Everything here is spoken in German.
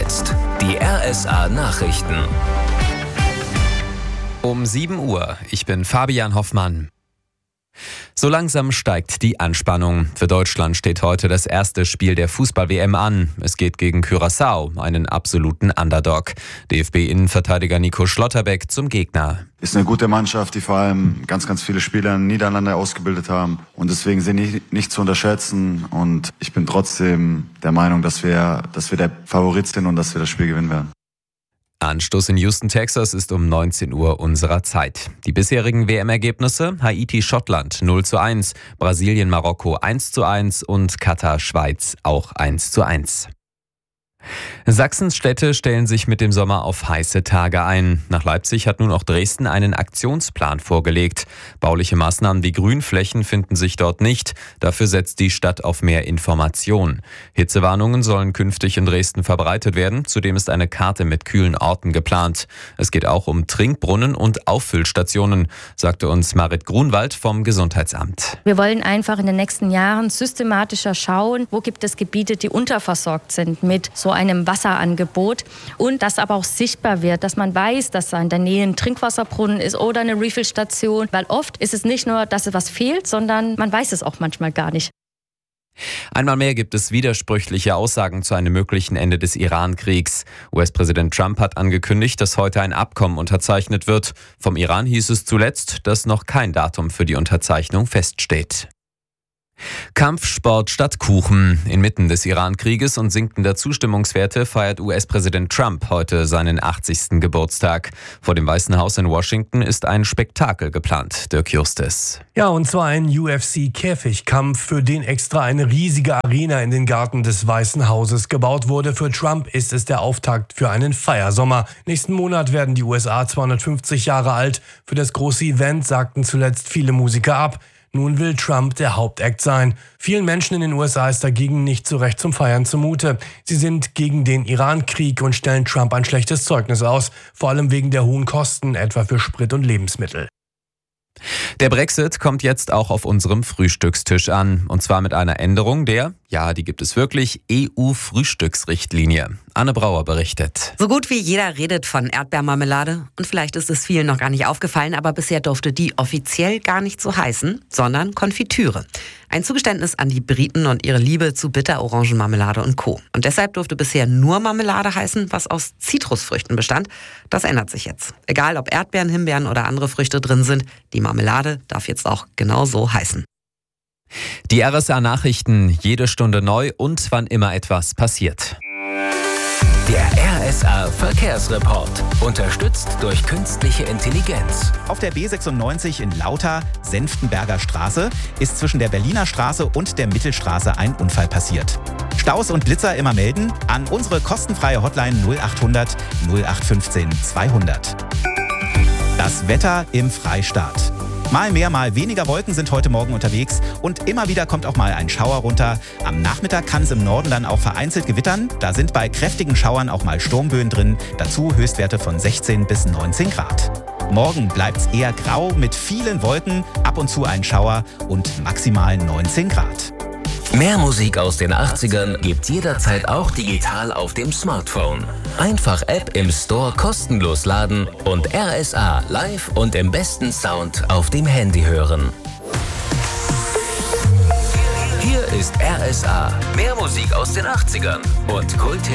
jetzt die RSA Nachrichten. Um 7 Uhr, ich bin Fabian Hoffmann. So langsam steigt die Anspannung. Für Deutschland steht heute das erste Spiel der Fußball-WM an. Es geht gegen Curaçao, einen absoluten Underdog. DFB-Innenverteidiger Nico Schlotterbeck zum Gegner. Ist eine gute Mannschaft, die vor allem ganz viele Spieler niedereinander ausgebildet haben. Und deswegen sind die nicht zu unterschätzen. Und ich bin trotzdem der Meinung, dass wir der Favorit sind und dass wir das Spiel gewinnen werden. Anstoß in Houston, Texas ist um 19 Uhr unserer Zeit. Die bisherigen WM-Ergebnisse: Haiti-Schottland 0:1, Brasilien-Marokko 1:1 und Katar-Schweiz auch 1:1. Sachsens Städte stellen sich mit dem Sommer auf heiße Tage ein. Nach Leipzig hat nun auch Dresden einen Aktionsplan vorgelegt. Bauliche Maßnahmen wie Grünflächen finden sich dort nicht. Dafür setzt die Stadt auf mehr Information. Hitzewarnungen sollen künftig in Dresden verbreitet werden. Zudem ist eine Karte mit kühlen Orten geplant. Es geht auch um Trinkbrunnen und Auffüllstationen, sagte uns Marit Grunwald vom Gesundheitsamt. Wir wollen einfach in den nächsten Jahren systematischer schauen, wo gibt es Gebiete, die unterversorgt sind mit so einem Wasserangebot und das aber auch sichtbar wird, dass man weiß, dass da in der Nähe ein Trinkwasserbrunnen ist oder eine Refill-Station, weil oft ist es nicht nur, dass etwas fehlt, sondern man weiß es auch manchmal gar nicht. Einmal mehr gibt es widersprüchliche Aussagen zu einem möglichen Ende des Iran-Kriegs. US-Präsident Trump hat angekündigt, dass heute ein Abkommen unterzeichnet wird. Vom Iran hieß es zuletzt, dass noch kein Datum für die Unterzeichnung feststeht. Kampfsport statt Kuchen. Inmitten des Iran-Krieges und sinkender Zustimmungswerte feiert US-Präsident Trump heute seinen 80. Geburtstag. Vor dem Weißen Haus in Washington ist ein Spektakel geplant. Dirk Justis. Ja, und zwar ein UFC-Käfigkampf, für den extra eine riesige Arena in den Garten des Weißen Hauses gebaut wurde. Für Trump ist es der Auftakt für einen Feiersommer. Nächsten Monat werden die USA 250 Jahre alt. Für das große Event sagten zuletzt viele Musiker ab. Nun will Trump der Hauptakt sein. Vielen Menschen in den USA ist dagegen nicht so recht zum Feiern zumute. Sie sind gegen den Iran-Krieg und stellen Trump ein schlechtes Zeugnis aus, vor allem wegen der hohen Kosten, etwa für Sprit und Lebensmittel. Der Brexit kommt jetzt auch auf unserem Frühstückstisch an. Und zwar mit einer Änderung der, ja, die gibt es wirklich, EU-Frühstücksrichtlinie. Anne Brauer berichtet. So gut wie jeder redet von Erdbeermarmelade. Und vielleicht ist es vielen noch gar nicht aufgefallen, aber bisher durfte die offiziell gar nicht so heißen, sondern Konfitüre. Ein Zugeständnis an die Briten und ihre Liebe zu Bitterorangenmarmelade und Co. Und deshalb durfte bisher nur Marmelade heißen, was aus Zitrusfrüchten bestand. Das ändert sich jetzt. Egal ob Erdbeeren, Himbeeren oder andere Früchte drin sind, die Marmelade darf jetzt auch genau so heißen. Die RSA Nachrichten, jede Stunde neu und wann immer etwas passiert. Der RSA Verkehrsreport, unterstützt durch künstliche Intelligenz. Auf der B96 in Lauter, Senftenberger Straße, ist zwischen der Berliner Straße und der Mittelstraße ein Unfall passiert. Staus und Blitzer immer melden an unsere kostenfreie Hotline 0800 0815 200. Das Wetter im Freistaat. Mal mehr, mal weniger Wolken sind heute Morgen unterwegs und immer wieder kommt auch mal ein Schauer runter. Am Nachmittag kann es im Norden dann auch vereinzelt gewittern. Da sind bei kräftigen Schauern auch mal Sturmböen drin. Dazu Höchstwerte von 16 bis 19 Grad. Morgen bleibt es eher grau mit vielen Wolken, ab und zu ein Schauer und maximal 19 Grad. Mehr Musik aus den 80ern gibt's jederzeit auch digital auf dem Smartphone. Einfach App im Store kostenlos laden und RSA live und im besten Sound auf dem Handy hören. Hier ist RSA. Mehr Musik aus den 80ern und Kulthits